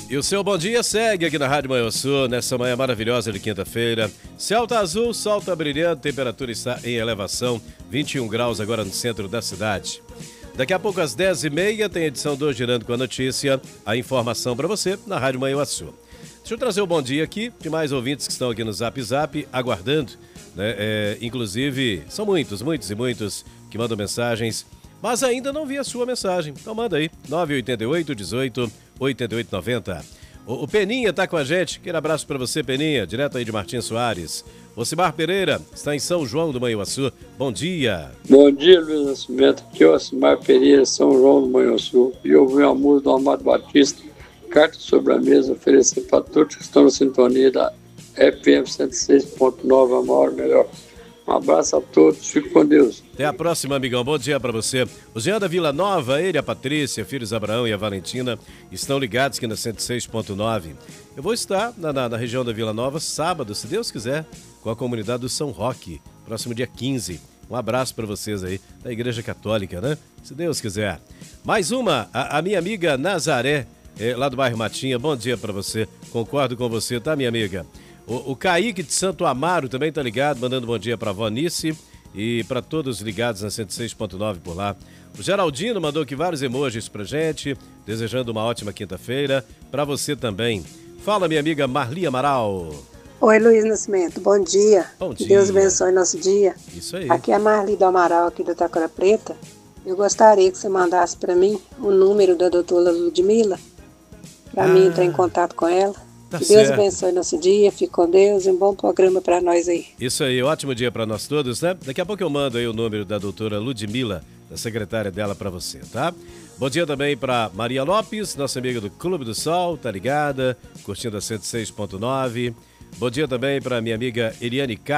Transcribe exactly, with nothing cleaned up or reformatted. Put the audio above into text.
E o seu bom dia segue aqui na Rádio Manhã Sul, nessa manhã maravilhosa de quinta-feira. Céu tá azul, sol tá brilhando, temperatura está em elevação, vinte e um graus agora no centro da cidade. Daqui a pouco às dez e meia tem a edição do Girando com a Notícia, a informação para você na Rádio Manhã Sul. Deixa eu trazer o bom dia aqui de mais ouvintes que estão aqui no Zap Zap, aguardando, né? É, inclusive, são muitos, muitos e muitos que mandam mensagens, mas ainda não vi a sua mensagem. Então manda aí, nove oito oito, dezoito, oitenta e oito noventa. O, o Peninha tá com a gente, aquele abraço para você, Peninha, direto aí de Martins Soares. Ocimar Pereira está em São João do Manhuaçu. Bom dia. Bom dia, Luiz Nascimento. Aqui é o Ocimar Pereira, São João do Manhuaçu. E eu ouvi uma música do Amado Batista, Carta sobre a Mesa, oferecer para todos que estão na sintonia da F M cento e seis ponto nove, a maior melhor. Um abraço a todos, fique com Deus. Até a próxima, amigão. Bom dia pra você. O Jean da Vila Nova, ele, a Patrícia, filhos Abraão e a Valentina estão ligados aqui na cento e seis ponto nove. Eu vou estar na, na, na região da Vila Nova sábado, se Deus quiser, com a comunidade do São Roque, próximo dia quinze. Um abraço pra vocês aí, da Igreja Católica, né? Se Deus quiser. Mais uma, a, a minha amiga Nazaré, é, lá do bairro Matinha. Bom dia pra você. Concordo com você, tá, minha amiga? O, o Kaique de Santo Amaro também tá ligado, mandando bom dia pra Vonice e para todos ligados na cento e seis ponto nove por lá. O Geraldino mandou aqui vários emojis pra gente, desejando uma ótima quinta-feira. Pra você também. Fala, minha amiga Marli Amaral. Oi, Luiz Nascimento, bom dia. Bom dia. Deus abençoe nosso dia. Isso aí. Aqui é a Marli do Amaral, aqui da Taquara Preta. Eu gostaria que você mandasse para mim o número da doutora Ludmila, para ah, mim entrar em contato com ela. Tá que Deus certo. abençoe nosso dia, fique com Deus e um bom programa para nós aí. Isso aí, ótimo dia para nós todos, né? Daqui a pouco eu mando aí o número da doutora Ludmila, da secretária dela, para você, tá? Bom dia também para Maria Lopes, nossa amiga do Clube do Sol, tá ligada, curtindo a cento e seis ponto nove. Bom dia também para minha amiga Eliane K.